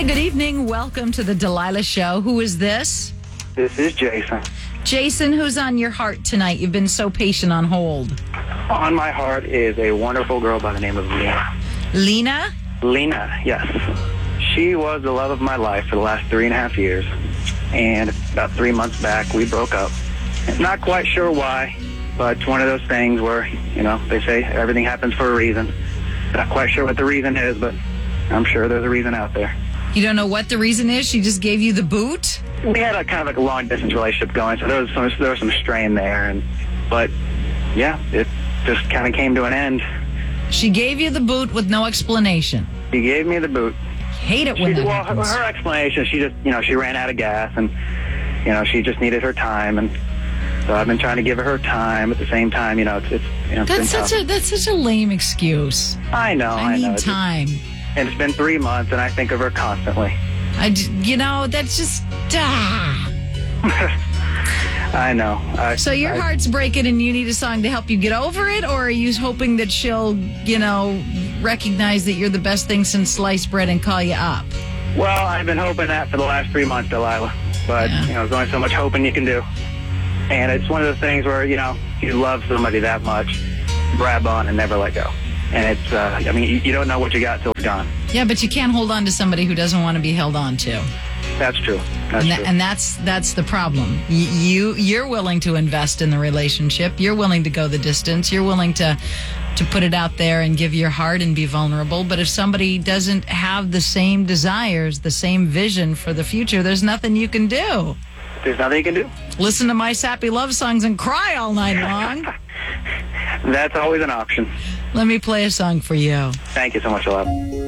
Good evening. Welcome to the Delilah Show. Who is this? This is Jason. Jason, who's on your heart tonight? You've been so patient on hold. On my heart is a wonderful girl by the name of Lena. Lena? Lena, yes. She was the love of my life for the last 3.5 years. And about 3 months back, we broke up. Not quite sure why, but it's one of those things where, they say everything happens for a reason. Not quite sure what the reason is, but I'm sure there's a reason out there. You don't know what the reason is? She just gave you the boot? We had a kind of like a long-distance relationship going, so there was some strain there. But, yeah, it just kind of came to an end. She gave you the boot with no explanation. She gave me the boot. Hate it when that happens. Her explanation, she just, she ran out of gas, and, she just needed her time, and so I've been trying to give her time. At the same time, that's such a lame excuse. I know. I need time. And it's been 3 months, and I think of her constantly. That's just... I know. So your heart's breaking and you need a song to help you get over it? Or are you hoping that she'll, recognize that you're the best thing since sliced bread and call you up? Well, I've been hoping that for the last 3 months, Delilah. But, there's only so much hoping you can do. And it's one of those things where, you love somebody that much, grab on and never let go. And it's, you don't know what you got till it's gone. Yeah, but you can't hold on to somebody who doesn't want to be held on to. That's true. And that's the problem. You're willing to invest in the relationship. You're willing to go the distance. You're willing to put it out there and give your heart and be vulnerable. But if somebody doesn't have the same desires, the same vision for the future, there's nothing you can do. There's nothing you can do. Listen to my sappy love songs and cry all night long. That's always an option. Let me play a song for you. Thank you so much, love.